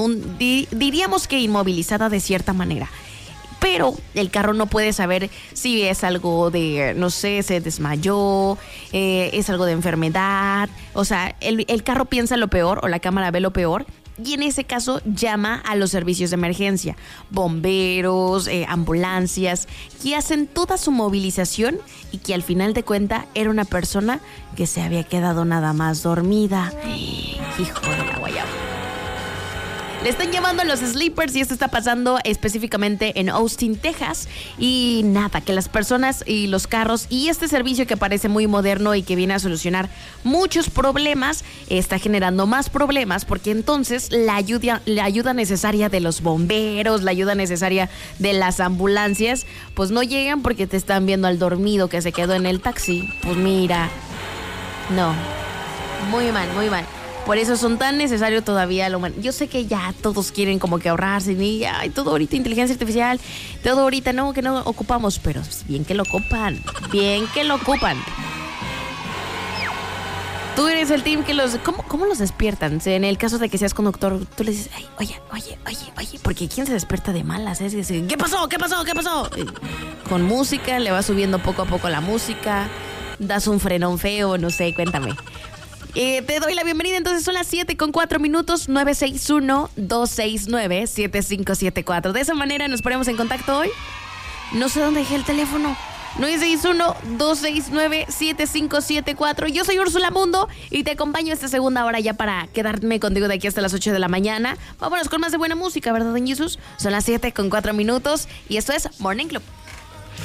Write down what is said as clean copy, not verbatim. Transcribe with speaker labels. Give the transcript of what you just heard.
Speaker 1: diríamos que inmovilizada de cierta manera. Pero el carro no puede saber si es algo de, no sé, se desmayó, es algo de enfermedad. O sea, el carro piensa lo peor o la cámara ve lo peor. Y en ese caso llama a los servicios de emergencia, bomberos, ambulancias, que hacen toda su movilización y que al final de cuentas era una persona que se había quedado nada más dormida. Hijo de la guayaba. Le están llamando a los sleepers y esto está pasando específicamente en Austin, Texas. Y nada, que las personas y los carros y este servicio que parece muy moderno y que viene a solucionar muchos problemas, está generando más problemas porque entonces la ayuda necesaria de los bomberos, la ayuda necesaria de las ambulancias, pues no llegan porque te están viendo al dormido que se quedó en el taxi. Pues mira, no, muy mal, muy mal. Por eso son tan necesarios todavía lo humano. Yo sé que ya todos quieren como que ahorrarse y ay, todo ahorita inteligencia artificial, todo ahorita no, que no ocupamos, pero bien que lo ocupan, bien que lo ocupan. Tú eres el team que los... ¿Cómo los despiertan? En el caso de que seas conductor, tú le dices, ay, oye, porque ¿quién se despierta de malas? Es decir, ¿qué pasó? Con música, le vas subiendo poco a poco la música, das un frenón feo, no sé, cuéntame. Te doy la bienvenida, entonces son las 7:04, 961-269-7574. De esa manera nos ponemos en contacto hoy. No sé dónde dejé el teléfono. 961-269-7574. Yo soy Úrsula Mundo y te acompaño esta segunda hora ya para quedarme contigo de aquí hasta las 8 de la mañana. Vámonos con más de buena música, ¿verdad, don Jesús? Son las 7:04 y esto es Morning Club.